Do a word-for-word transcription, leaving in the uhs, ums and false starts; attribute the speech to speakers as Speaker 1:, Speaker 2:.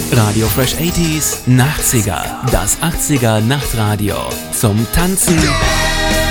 Speaker 1: Radio Fresh achtziger, Nachtsiger, das achtziger Nachtradio. Zum Tanzen,